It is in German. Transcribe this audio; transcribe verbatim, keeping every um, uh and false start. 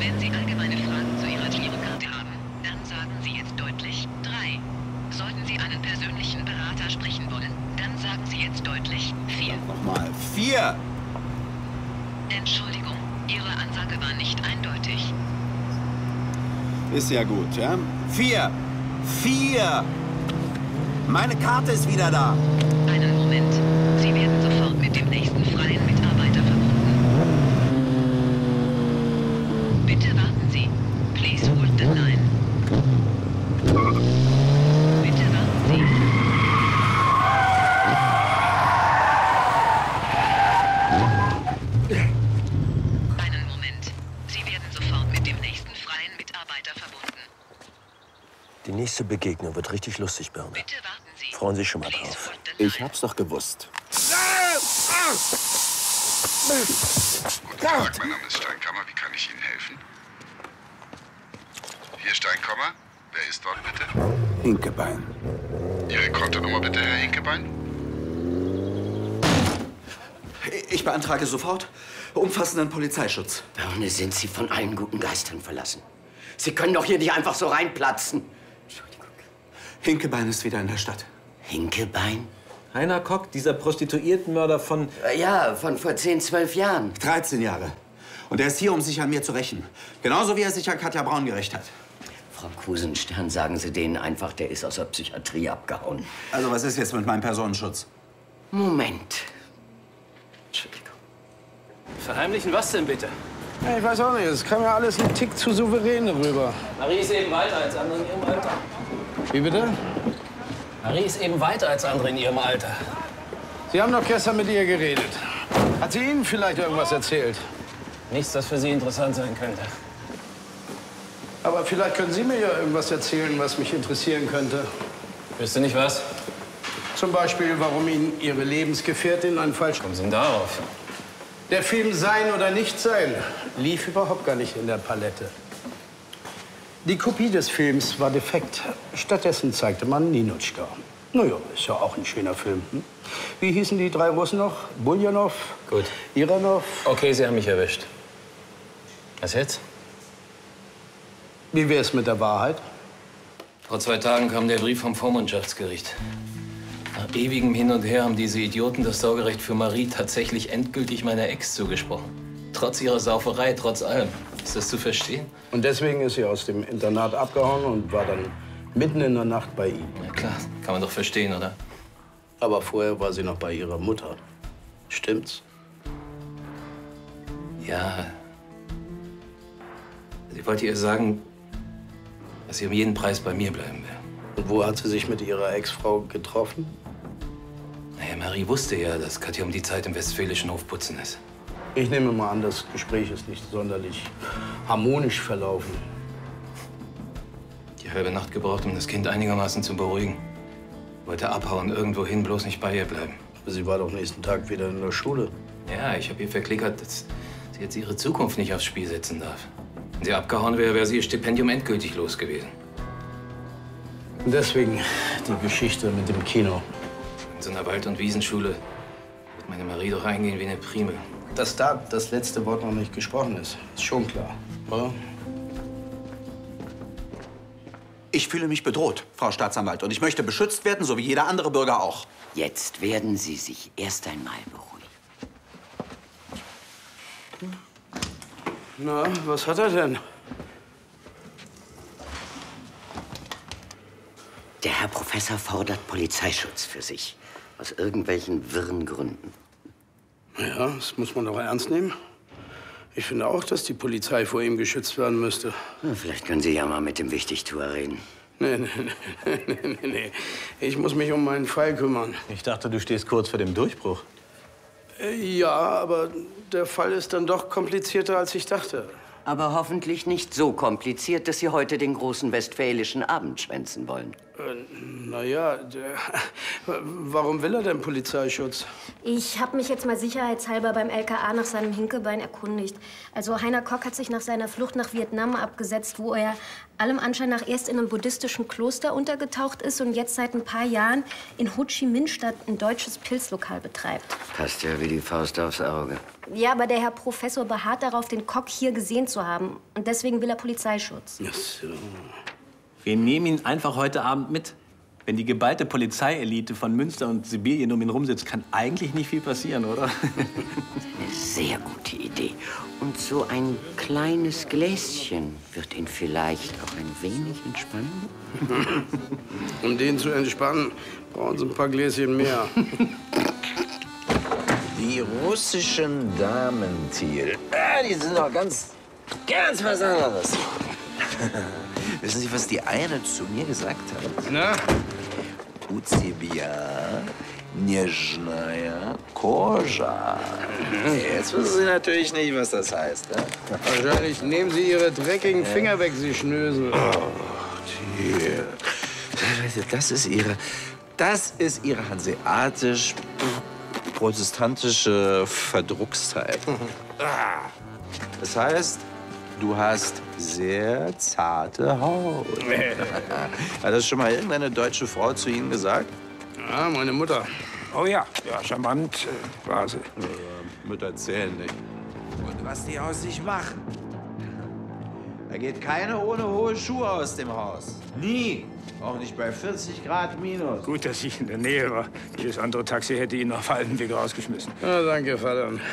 Wenn Sie allgemeine Fragen zu Ihrer Girokarte haben, dann sagen Sie jetzt deutlich drei. Sollten Sie einen persönlichen Berater sprechen wollen, dann sagen Sie jetzt deutlich vier. Nochmal. Vier! Entschuldigung, Ihre Ansage war nicht eindeutig. Ist ja gut, ja? Vier! Vier! Meine Karte ist wieder da. Einen Moment. Sie werden sofort mit dem nächsten freien Mitarbeiter verbunden. Bitte warten Sie. Please hold the line. Bitte warten Sie. Einen Moment. Sie werden sofort mit dem nächsten freien Mitarbeiter verbunden. Die nächste Begegnung wird richtig lustig, Birne. Bitte warten Sie. Freuen Sie sich schon mal drauf. Ich hab's doch gewusst. Guten Tag, mein Name ist Steinkammer. Wie kann ich Ihnen helfen? Hier Steinkammer. Wer ist dort bitte? Hinkebein. Ihre Kontonummer bitte, Herr Hinkebein. Ich beantrage sofort umfassenden Polizeischutz. Birne, sind Sie von allen guten Geistern verlassen? Sie können doch hier nicht einfach so reinplatzen. Entschuldigung. Hinkebein ist wieder in der Stadt. Hinkebein? Heiner Kock, dieser Prostituiertenmörder von... Äh, Ja, von vor zehn, zwölf Jahren. dreizehn Jahre. Und er ist hier, um sich an mir zu rächen. Genauso wie er sich an Katja Braun gerächt hat. Frau Kusenstern, sagen Sie denen einfach, der ist aus der Psychiatrie abgehauen. Also was ist jetzt mit meinem Personenschutz? Moment. Entschuldigung. Verheimlichen was denn bitte? Ja, ich weiß auch nicht, es kam ja alles ein Tick zu souverän rüber. Marie ist eben weiter als andere in ihrem Alter. Wie bitte? Marie ist eben weiter als andere in ihrem Alter. Sie haben doch gestern mit ihr geredet. Hat sie Ihnen vielleicht irgendwas erzählt? Nichts, das für Sie interessant sein könnte. Aber vielleicht können Sie mir ja irgendwas erzählen, was mich interessieren könnte. Wüsste nicht was? Zum Beispiel, warum Ihnen Ihre Lebensgefährtin einen falsch... Kommen Sie denn darauf? Der Film Sein oder Nicht-Sein lief überhaupt gar nicht in der Palette. Die Kopie des Films war defekt. Stattdessen zeigte man Ninotchka. Na ja, ist ja auch ein schöner Film. Hm? Wie hießen die drei Russen noch? Buljanov? Gut. Iranov? Okay, Sie haben mich erwischt. Was jetzt? Wie wär's mit der Wahrheit? Vor zwei Tagen kam der Brief vom Vormundschaftsgericht. Nach ewigem Hin und Her haben diese Idioten das Sorgerecht für Marie tatsächlich endgültig meiner Ex zugesprochen. Trotz ihrer Sauferei, trotz allem. Ist das zu verstehen? Und deswegen ist sie aus dem Internat abgehauen und war dann mitten in der Nacht bei ihm. Na klar, kann man doch verstehen, oder? Aber vorher war sie noch bei ihrer Mutter. Stimmt's? Ja. Sie wollte ihr sagen, dass sie um jeden Preis bei mir bleiben will. Und wo hat sie sich mit ihrer Ex-Frau getroffen? Naja, Marie wusste ja, dass Katja um die Zeit im westfälischen Hof putzen ist. Ich nehme mal an, das Gespräch ist nicht sonderlich harmonisch verlaufen. Die halbe Nacht gebraucht, um das Kind einigermaßen zu beruhigen. Wollte abhauen, irgendwo hin, bloß nicht bei ihr bleiben. Aber sie war doch nächsten Tag wieder in der Schule. Ja, ich habe ihr verklickert, dass sie jetzt ihre Zukunft nicht aufs Spiel setzen darf. Wenn sie abgehauen wäre, wäre sie ihr Stipendium endgültig los gewesen. Und deswegen die Geschichte mit dem Kino. In so einer Wald- und Wiesenschule wird meine Marie doch eingehen wie eine Primel. Dass da das letzte Wort noch nicht gesprochen ist, ist schon klar, oder? Ich fühle mich bedroht, Frau Staatsanwalt. Und ich möchte beschützt werden, so wie jeder andere Bürger auch. Jetzt werden Sie sich erst einmal beruhigen. Na, was hat er denn? Der Herr Professor fordert Polizeischutz für sich. Aus irgendwelchen wirren Gründen. Ja, das muss man doch ernst nehmen. Ich finde auch, dass die Polizei vor ihm geschützt werden müsste. Na, vielleicht können Sie ja mal mit dem Wichtigtuer reden. Nee, nee, nee, nee, nee, nee. Ich muss mich um meinen Fall kümmern. Ich dachte, du stehst kurz vor dem Durchbruch. Äh, Ja, aber der Fall ist dann doch komplizierter, als ich dachte. Aber hoffentlich nicht so kompliziert, dass Sie heute den großen westfälischen Abend schwänzen wollen. Äh, Na ja, der, warum will er denn Polizeischutz? Ich habe mich jetzt mal sicherheitshalber beim L K A nach seinem Hinkebein erkundigt. Also Heiner Kock hat sich nach seiner Flucht nach Vietnam abgesetzt, wo er allem Anschein nach erst in einem buddhistischen Kloster untergetaucht ist und jetzt seit ein paar Jahren in Ho Chi Minh Stadt ein deutsches Pilzlokal betreibt. Passt ja wie die Faust aufs Auge. Ja, aber der Herr Professor beharrt darauf, den Kock hier gesehen zu haben. Und deswegen will er Polizeischutz. Ach so. Wir nehmen ihn einfach heute Abend mit. Wenn die geballte Polizeielite von Münster und Sibirien um ihn rumsitzt, kann eigentlich nicht viel passieren, oder? Eine sehr gute Idee. Und so ein kleines Gläschen wird ihn vielleicht auch ein wenig entspannen. Um den zu entspannen, brauchen Sie ein paar Gläschen mehr. Die russischen Damen, Thiel, ah, die sind doch ganz, ganz was anderes. Wissen Sie, was die eine zu mir gesagt hat? Na? У тебя нежная кожа. Jetzt wissen Sie natürlich nicht, was das heißt. Ne? Wahrscheinlich nehmen Sie Ihre dreckigen Finger weg, Sie Schnösel. Oh, Thiel. Das ist Ihre, das ist Ihre hanseatisch protestantische Verdruckstheit. Das heißt, du hast sehr zarte Haut. Hat das schon mal irgendeine deutsche Frau zu Ihnen gesagt? Ja, meine Mutter. Oh ja, ja, charmant äh, war sie. Ja, Mütter zählen nicht. Und was die aus sich machen? Da geht keine ohne hohe Schuhe aus dem Haus. Nie. Auch nicht bei vierzig Grad minus. Gut, dass ich in der Nähe war. Jedes andere Taxi hätte ihn auf halbem Weg rausgeschmissen. Ja, danke, Vater.